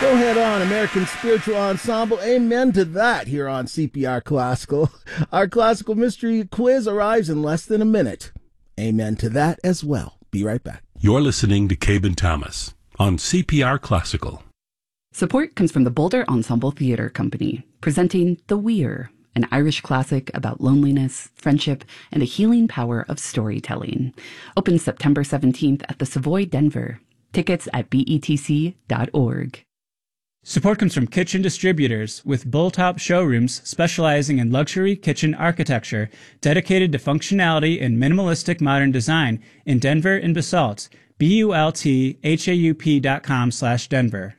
Go ahead on, American Spiritual Ensemble. Amen to that here on CPR Classical. Our classical mystery quiz arrives in less than a minute. Amen to that as well. Be right back. You're listening to Cabin Thomas on CPR Classical. Support comes from the Boulder Ensemble Theatre Company, presenting The Weir, an Irish classic about loneliness, friendship, and the healing power of storytelling. Open September 17th at the Savoy, Denver. Tickets at betc.org. Support comes from Kitchen Distributors, with Bulltop showrooms specializing in luxury kitchen architecture, dedicated to functionality and minimalistic modern design in Denver and Basalt. BULTHAUP.com/Denver.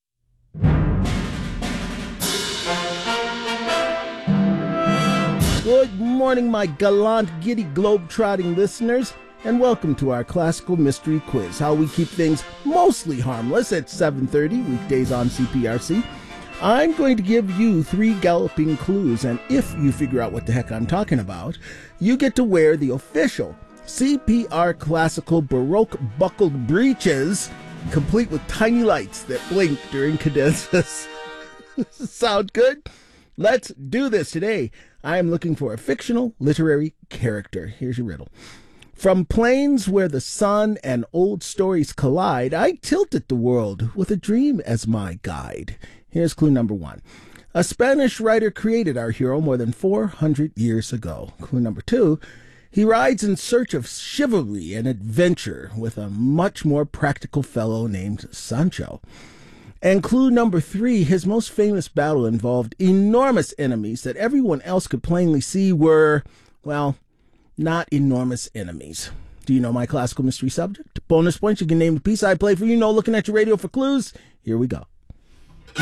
Good morning, my gallant, giddy, globe-trotting listeners, and welcome to our classical mystery quiz, how we keep things mostly harmless at 7:30 weekdays on CPRC. I'm going to give you 3 galloping clues, and if you figure out what the heck I'm talking about, you get to wear the official CPR Classical Baroque buckled breeches, complete with tiny lights that blink during cadenzas. Sound good? Let's do this today. I am looking for a fictional literary character. Here's your riddle. From plains where the sun and old stories collide, I tilted the world with a dream as my guide. Here's clue number 1. A Spanish writer created our hero more than 400 years ago. Clue number 2. He rides in search of chivalry and adventure with a much more practical fellow named Sancho. And clue number 3, his most famous battle involved enormous enemies that everyone else could plainly see were, well, not enormous enemies. Do you know my classical mystery subject? Bonus points, you can name the piece I play for you. No looking at your radio for clues. Here we go.